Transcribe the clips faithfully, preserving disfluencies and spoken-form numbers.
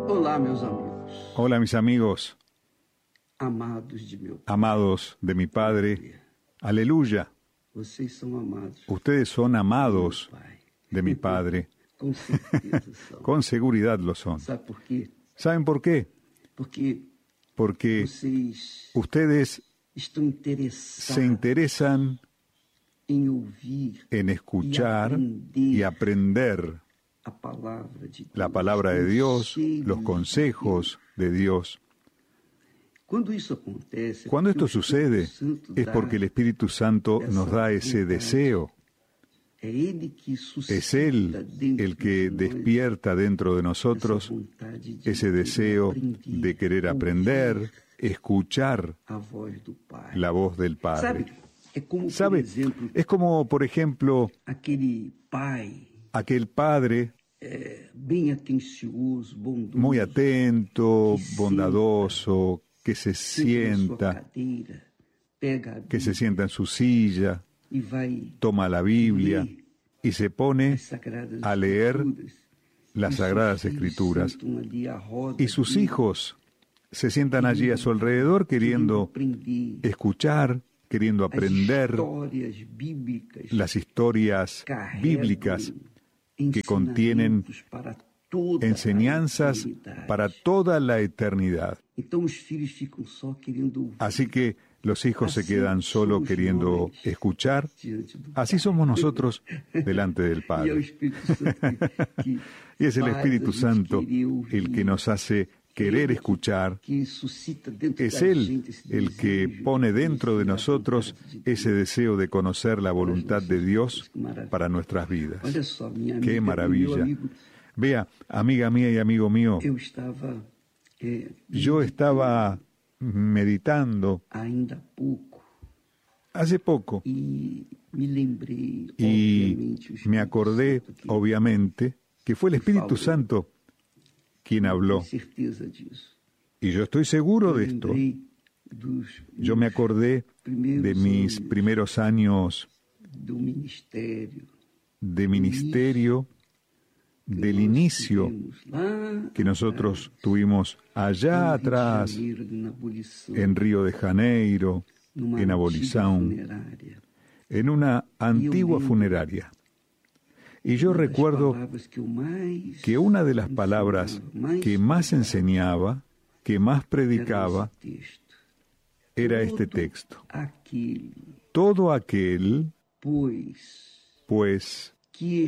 Olá, meus amigos. Hola, mis amigos, Amados de meu Pai. amados de mi Padre. Aleluya. Vocês são amados Ustedes son amados do Pai. de mi Padre. Com certeza são. Con seguridad lo son. Sabe por quê? ¿Saben por qué? Porque Porque vocês ustedes estão interessados se interesan em ouvir en escuchar y y aprender a palavra de Deus, la palabra de Dios, conselhos los de consejos de Dios. Deus. Quando isso acontece, é Cuando porque esto o sucede, Espírito Santo es dá porque el Espíritu Santo nos da ese deseo. É ele que suscita Es Él dentro el que de nós despierta dentro de nosotros essa vontade de ese deseo aprender, de querer aprender, escuchar a voz do Pai. la voz del Padre. Sabe, é como, por ¿Sabe? exemplo, Es como, por ejemplo, aquele pai aquel padre é, bem atencioso, bondoso, muy atento, bondadoso, que se senta na sua sienta, cadeira, pega a que se Bíblia sienta en su silla, e vai toma la Biblia y se pone às Sagradas a leer Escrituras. las E Sagradas seus filhos Escrituras. sentam ali à roda Y sus dele, hijos se sientan allí a su alrededor queriendo aprender escuchar, queriendo as aprender histórias bíblicas las historias carregam bíblicas que contienen ensinamentos para toda enseñanzas a eternidade. para toda la eternidad. Então os filhos ficam só querendo ouvir. Así que los hijos se Así quedan solo somos queriendo nós escuchar. diante do Así Pai. somos nosotros delante del E é o Padre. Espírito Santo que, que Y es el faz Espíritu a gente Santo querer ouvir, el que nos hace querer ele escuchar. que suscita dentro Es da Él gente esse el que desejo pone de dentro de conhecer a nosotros vontade de Deus. ese deseo de conocer la voluntad de Dios para nuestras vidas. Olha só, minha amiga, Qué meu maravilla. amigo, Vea, amiga mía y amigo mío, eu estava é, yo estaba meditando ainda há pouco hace poco e me lembrei, y obviamente, o me Espírito acordé, Santo que obviamente, que fue el Espíritu Santo quien habló. tenho certeza disso. Y yo estoy seguro Eu de esto. lembrei dos Yo me acordé de mis años primeros años do ministério de ministerio, del inicio tivemos lá que nosotros tuvimos allá no Rio de atrás, Janeiro, na abolição, en Río de Janeiro, numa en antiga Abolición, funerária. en una antigua lembro funeraria. Y yo Uma das recuerdo palavras que, eu mais que una de las palabras ensinava, que más enseñaba, que más era predicaba, esse texto. era este Todo texto. aquele, Todo aquel, pois, pues, que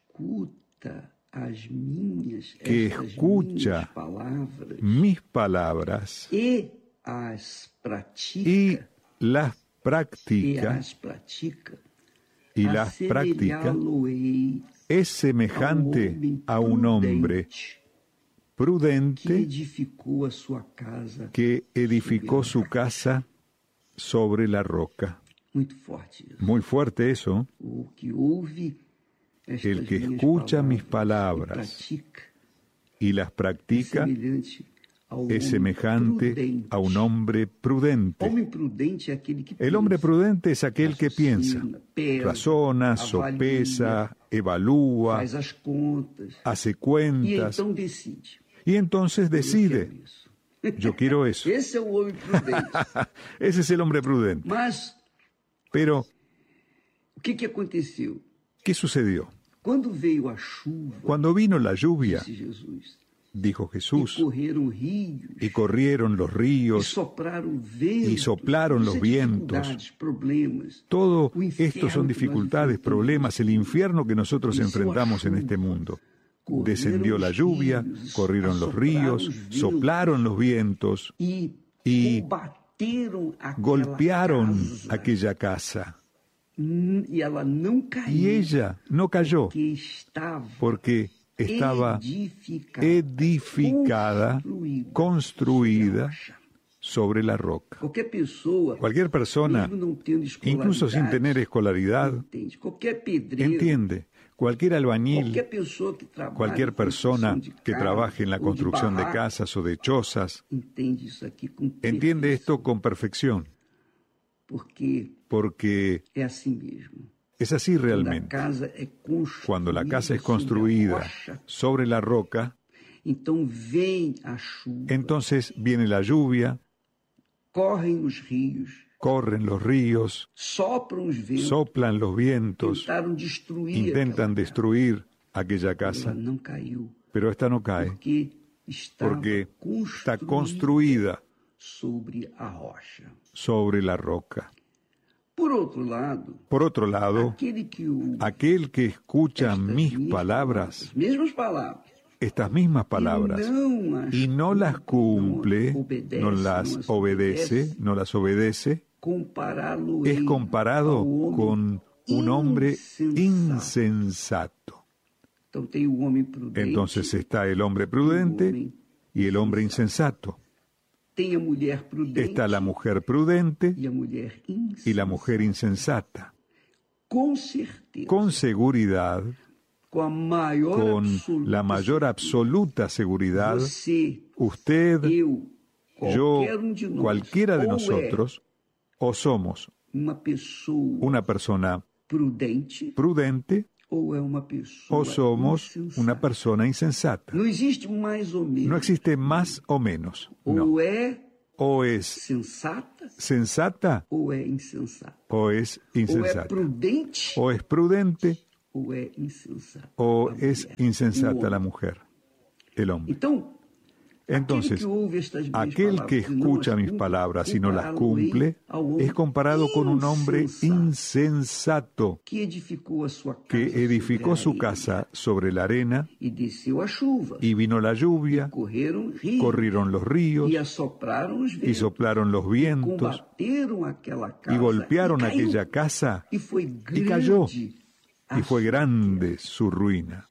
escuta as minhas, que estas escucha minhas palavras mis palabras e as y pratica, las e práctica, as pratica, y las práctica, assemelhá-lo-ei es semejante a un hombre que prudente edificou a sua casa. que edificó su casa sobre la roca. Muito forte isso. Muy fuerte eso. O que ouve estas El que minhas escucha mis e palabras pratica y las é practica semelhante ao es homem semejante prudente. a un hombre prudente. Homem prudente é aquele que El hombre pensa, prudente es aquel que piensa, raciocina, pesa, razona, avalia, sopesa, evalúa, faz as contas hace e cuentas então decide. y entonces Eu quero decide, isso. yo quiero eso. Esse é o homem prudente. Ese es el hombre prudente. Mas Pero, o que, que aconteceu? ¿qué sucedió? Quando veio a chuva, Cuando vino la lluvia, disse Jesus, dijo e Jesús, correram rios, y corrieron los e ríos, sopraram ventos, y soplaron los isso é vientos. dificuldades, problemas. todo O esto inferno son que nós dificultades, enfrentamos. problemas, el infierno que nosotros Hizo enfrentamos en chuva, este mundo. corrieron Descendió la los lluvia, ríos, corrieron los soplaron ríos, los vientos, soplaron los vientos, E, E combateram aquela golpearon casa, aquella casa. Hum, e ela não caiu, Y ella no cayó que estava porque estaba edificada, edificada, construída construida sobre la roca. Qualquer pessoa, Cualquier persona, mesmo não tendo escolaridade, incluso sin tener escolaridad, entende. Qualquer pedreiro, entiende. Cualquier albañil, qualquer pessoa que trabalhe cualquier na persona construção de que casa, trabaje en la ou de construcción de barraca, casas o de chozas, entende isso aqui com entiende perfeição, esto con perfección, porque porque é assim mesmo. es así Quando a realmente. casa é construída Cuando la casa es sobre a construida rocha, sobre la roca, Então vem a chuva, Entonces viene la lluvia, correm os rios, corren los ríos, sopram os ventos, soplan los vientos, tentaram destruir intentan aquela destruir aquella casa. casa, Ela não caiu, pero esta no cae, porque estava porque está construída construida sobre a rocha. sobre la roca. Por outro lado, Por otro lado, aquele que o aquel que escucha estas mis minhas palabras, as mesmas palavras, estas mismas palabras, e não as y no las cumple, não obedece, no las não as obedece, no las obedece, compará-lo es comparado con un hombre insensato. Então tem o homem prudente, Entonces está el hombre prudente y el hombre insensato. tem a mulher prudente Está la mujer prudente e a mulher insensata. y la mujer insensata. Com certeza, Con seguridad, com a maior con absoluta la mayor absoluta seguridad, você, usted, eu, yo, qualquer um de nós, cualquiera de ou nosotros, o somos é uma pessoa una persona prudente prudente ou é uma pessoa o somos insensata. una persona insensata. Não existe mais ou menos. No existe más o menos. No. Ou é O es sensata sensata ou é insensata. o es Ou é insensata. prudente O es prudente ou é insensata. o a es mulher, insensata o la homem. mujer, el hombre. Então, Entonces, aquele que ouve estas minhas aquel que palavras e não escucha as mis cumpre, palabras y no las compará-lo-ei cumple ao homem es comparado con un hombre insensato insensato que edificou a sua casa que edificó sobre a su areia, casa sobre la arena e desceu a chuva, y vino la lluvia, correram rios, corrieron los ríos e assopraram os y ventos, soplaron los vientos combateram aquela casa y golpearon e caiu, aquella casa e foi grande cayó, a y fue sua grande queda. su ruina.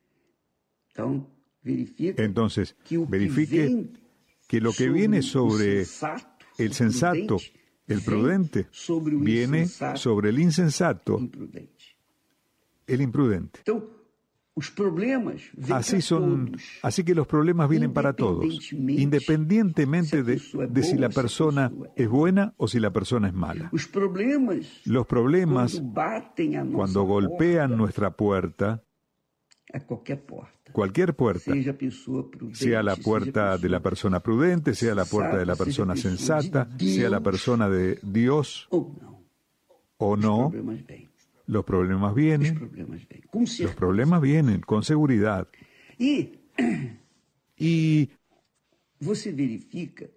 Então, verifica Entonces, que o que verifique vem que lo que sobre viene o sobre sensato, el o sensato, prudente, el vem prudente, sobre o viene insensato, sobre el insensato, imprudente. el imprudente. Então, os problemas vêm Así para son, todos. así que los problemas vienen para todos, independientemente de, de si la persona es buena o si la persona es mala. Os problemas, Los problemas, quando batem a nossa cuando golpean porta, nuestra puerta, a qualquer porta, cualquier puerta, seja a pessoa prudente, sea la seja a puerta de la pessoa persona prudente, sea la puerta de la persona sensata, sea la persona de Dios ou não, o os no, problemas vêm. los problemas Os vienen, problemas vêm. Com los certeza. problemas vienen con seguridad. E Y você verifica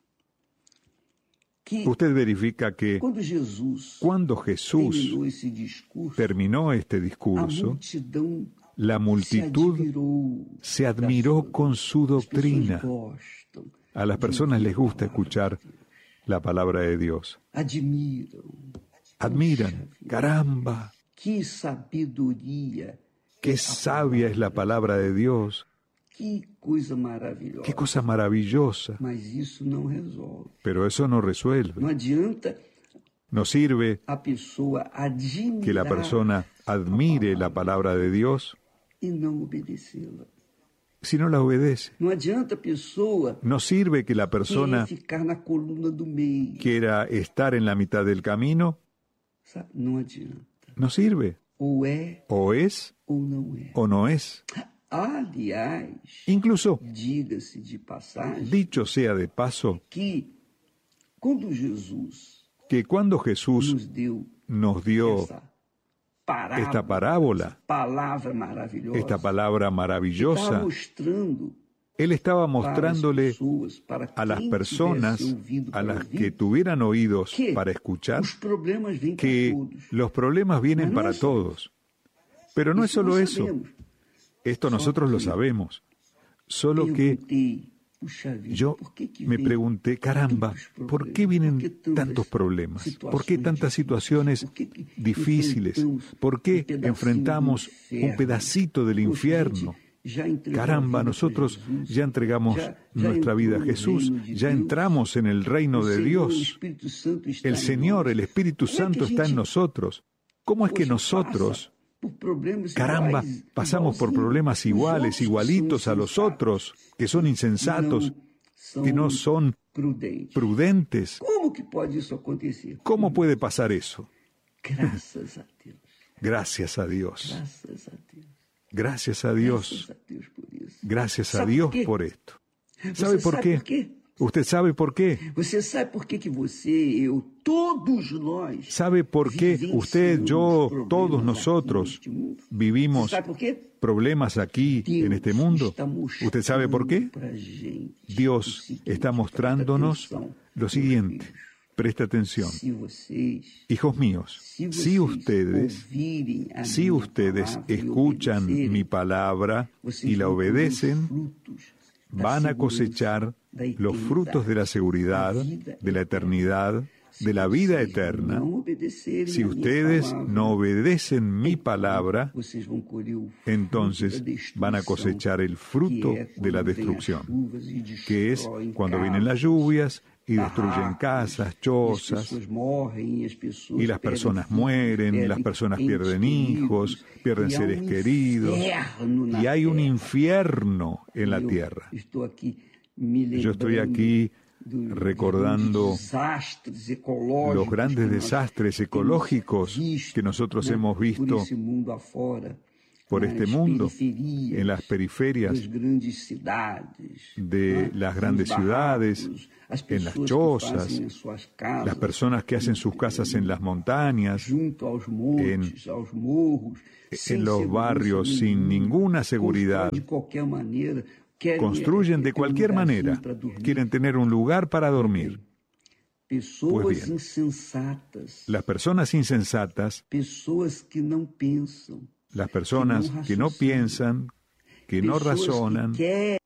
que usted verifica que quando Jesus cuando Jesús terminou esse discurso, terminó este a discurso, multidão la se multitud admirou, se da admiró sua- con su As pessoas doctrina. gostam A las de personas ouvir les a gusta palavra escuchar de Deus. la palabra de Dios. Admiram. Admiran, Puxa vida, caramba, que sabedoria, qué sabia es la palabra de Dios, que coisa maravilhosa. qué cosa maravillosa. Mas isso não resolve. Pero eso no resuelve. Não adianta No sirve a pessoa admirar que la persona admire la palabra de Dios e não obedecê-la. si no la obedece. Não adianta a pessoa No sirve que la persona querer ficar na coluna do meio. quiera estar en la mitad del camino. Sabe? Não adianta. No sirve. Ou é O es ou não é. o no es. Aliás, Incluso, diga-se de passagem, dicho sea de paso, que quando Jesus que cuando Jesús nos deu nos dio essa parábola, esta parábola, essa palavra maravilhosa, esta palabra estava maravillosa, mostrando Él estaba para as mostrándole pessoas, para a las quem personas, tivesse ouvido a para las ouvir, que tuvieran oídos que para escuchar, os problemas vêm para que todos. los problemas vienen Mas no para es solo todos. Pero no es Isso solo nós eso. sabemos. Esto Só nosotros lo que sabemos. Solo que Perguntei, puxa vida, yo por que que me vem pregunté, caramba, tantos ¿por problemas? qué vienen ¿Por qué tantas tantos problemas? ¿Por qué situações tantas difíceis? situaciones ¿Por qué que difíciles? enfrentamos ¿Por qué um pedacinho enfrentamos do inferno? un pedacito del Poxa, infierno? gente, já entregou a Caramba, vida para nosotros Jesus, ya entregamos já- já nuestra entrou vida a no Jesús, reino de ya Deus. entramos en el reino O de Senhor, Dios. o Espírito Santo está El em Señor, nós. el Espíritu Como é que Santo a está en gente, nosotros. ¿Cómo es que poxa, nosotros, passa por problemas caramba, iguais, pasamos por igualzinhos, problemas os iguales, outros que igualitos são a los insensatos, otros, que son insensatos, não são que no son prudentes? prudentes? Como que pode isso acontecer? ¿Cómo puede pasar eso? Graças a Deus. Gracias a Dios. Graças a Deus. Gracias a Dios. Graças a Deus por isso. Gracias a Sabe Dios por quê? por esto. ¿Sabe Você por sabe qué? por quê? ¿Usted sabe por qué? Você sabe por que que você, eu, todos nós ¿Sabe por qué usted, vivenciamos yo, problemas todos aqui nosotros neste mundo? vivimos Você sabe por quê? problemas aquí Deus en este mundo? está mostrando ¿Usted sabe por qué? pra gente Dios o seguinte, está presta mostrándonos atenção, lo meus siguiente. filhos. Presta atención. Se vocês, Hijos míos, se vocês si ustedes, ouvirem a si minha ustedes palavra e escuchan obedecerem, mi palabra vocês y la vão colher os obedecen, frutos da van a segurança, cosechar da los frutos de la seguridad, da vida de la eterna. eternidad, Se de la vida vocês eterna. não obedecerem Si a minha ustedes palavra, no obedecen mi palabra, vocês vão colher o fruto entonces da destruição, van a cosechar el fruto que é de la quando vêm as destrucción, chuvas e que es destroem cuando casas, vienen las lluvias y destruyen barracos, casas, e as chozas, pessoas morrem, e as pessoas y las perdem personas filhos, mueren, perdem las personas entes pierden queridos, hijos, pierden e há seres um queridos, inferno na y hay un terra. infierno en la Eu tierra. estou aqui me Yo estoy lembrando aquí do- recordando dos desastres ecológicos los grandes que nós desastres temos ecológicos visto, que nosotros né, hemos visto por esse mundo afora, por nas este mundo, periferias en las periferias das grandes cidades, de né, las nos grandes ciudades, barracos, as en las pessoas que chozas, fazem as suas casas, las personas que hacen sus casas en las montañas, junto aos montes, aos morros, sem en los segurança barrios, sin nenhuma, ninguna seguridad, constroem de qualquer maneira, querem construyen de ter um cualquier lugarzinho manera, para dormir. quieren tener un lugar para dormir. Pessoas Pues bien. insensatas, Las personas insensatas, pessoas que não pensam, las personas que no piensan, que no pessoas razonan, que querem